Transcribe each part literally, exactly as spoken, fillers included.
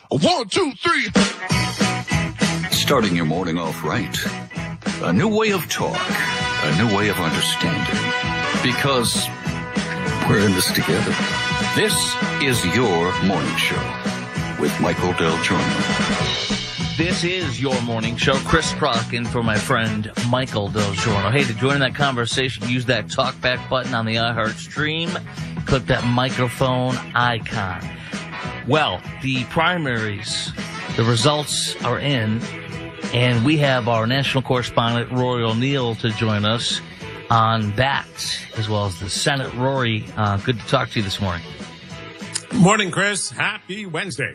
One, two, three. Starting your morning off right. A new way of talk. A new way of understanding. Because we're in this together. This is your morning show with Michael Del Giorno. This is your morning show. Chris Crock in for my friend Michael Del Giorno. Hey, to join in that conversation, use that talkback button on the iHeart stream. Click that microphone icon. Well, the primaries, the results are in, and we have our national correspondent, Rory O'Neill, to join us on that, as well as the Senate. Rory, uh, good to talk to you this morning. Morning, Chris. Happy Wednesday.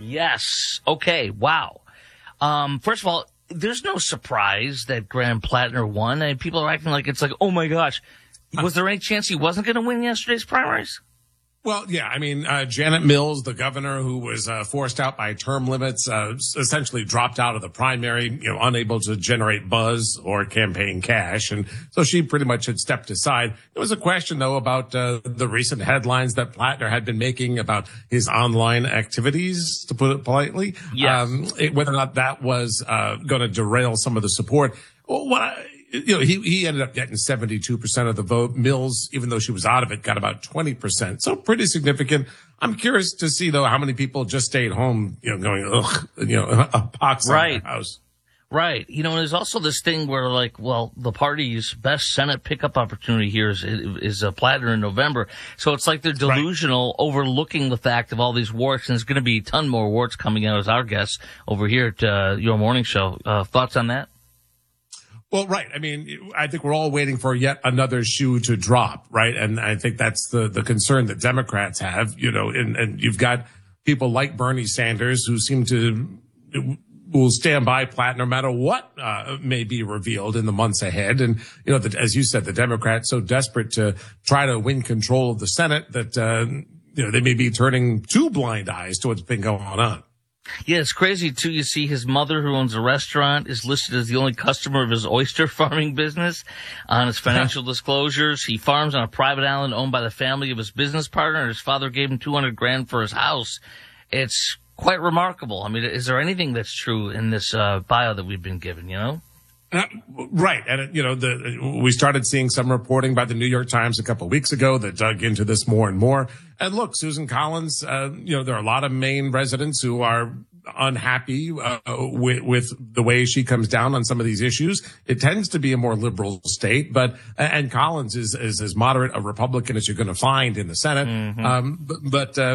Yes. Okay. Wow. Um, first of all, there's no surprise that Graham Plattner won. And people are acting like it's like, oh, my gosh. Was there any chance he wasn't going to win yesterday's primaries? Well, yeah, I mean, uh, Janet Mills, the governor who was uh, forced out by term limits, uh, essentially dropped out of the primary, you know, unable to generate buzz or campaign cash. And so she pretty much had stepped aside. There was a question, though, about uh, the recent headlines that Plattner had been making about his online activities, to put it politely. Yes. Um, it, whether or not that was uh, going to derail some of the support. Well, what I, You know, he, he ended up getting seventy-two percent of the vote. Mills, even though she was out of it, got about twenty percent. So pretty significant. I'm curious to see, though, how many people just stayed home, you know, going, ugh, you know, a pox right. on their house. Right. You know, there's also this thing where, like, well, the party's best Senate pickup opportunity here is, is uh, Plattner in November. So it's like they're delusional, right, overlooking the fact of all these warts. And there's going to be a ton more warts coming out as our guests over here at uh, your morning show. Uh, thoughts on that? Well, right. I mean, I think we're all waiting for yet another shoe to drop, right? And I think that's the, the concern that Democrats have, you know, and, and you've got people like Bernie Sanders who seem to, will stand by Platt no matter what, uh, may be revealed in the months ahead. And, you know, the, as you said, the Democrats so desperate to try to win control of the Senate that, uh, you know, they may be turning two blind eyes to what's been going on. Yeah, it's crazy, too. You see his mother, who owns a restaurant, is listed as the only customer of his oyster farming business on his financial disclosures. He farms on a private island owned by the family of his business partner. His father gave him two hundred grand for his house. It's quite remarkable. I mean, is there anything that's true in this uh, bio that we've been given, you know? Uh, right. And, you know, the, we started seeing some reporting by the New York Times a couple of weeks ago that dug into this more and more. And look, Susan Collins, uh, you know, there are a lot of Maine residents who are unhappy uh, with, with the way she comes down on some of these issues. It tends to be a more liberal state, but, and Collins is, is as moderate a Republican as you're going to find in the Senate. Mm-hmm. Um, but, but uh,